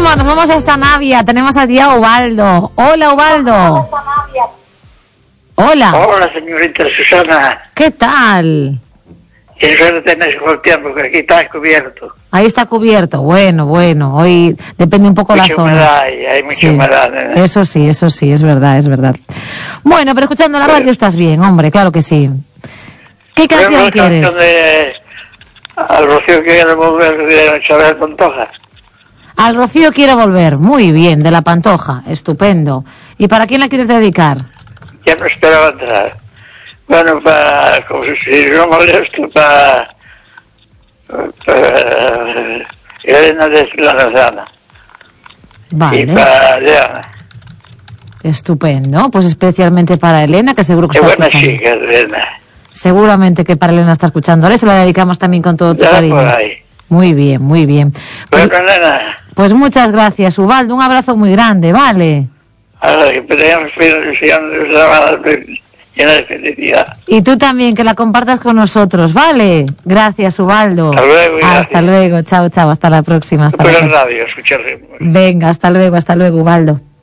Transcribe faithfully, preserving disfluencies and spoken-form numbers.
Seguimos, nos vamos hasta Navia. Tenemos aquí a Ubaldo. Hola, Ubaldo. Hola. Hola, señorita Susana. ¿Qué tal? Y suerte tenéis el tiempo, que aquí está cubierto. Ahí está cubierto. Bueno, bueno. Hoy depende un poco mucha la zona. Humedad, hay, hay mucha sí. humedad. ¿eh? Eso sí, eso sí, es verdad, es verdad. Bueno, pero escuchando la radio estás bien, hombre, claro que sí. ¿Qué canción la quieres? Canción de... Al Rocío que quiere volver de Isabel Pantoja. Al Rocío quiere volver. Muy bien, de la Pantoja. Estupendo. ¿Y para quién la quieres dedicar? Ya no esperaba entrar. Bueno, para... Como si no molesto, para... para Elena de la Lozana. Vale. Y para Diana. Estupendo. Pues especialmente para Elena, que seguro que Qué está buena escuchando. chica, Elena. Seguramente que para Elena está escuchando. Ahora se la dedicamos también con todo tu Ya cariño. por ahí. Muy bien, muy bien. Pues, Bueno, Elena. pues muchas gracias, Ubaldo. Un abrazo muy grande, ¿vale? Ahora que podríamos ir llamadas llenas de felicidad. Y tú también, que la compartas con nosotros, ¿vale? Gracias, Ubaldo. Hasta luego. Hasta luego. Chao, chao. Hasta la próxima. Hasta Por la la próxima. radio, escucharemos. Venga, hasta luego, hasta luego, Ubaldo.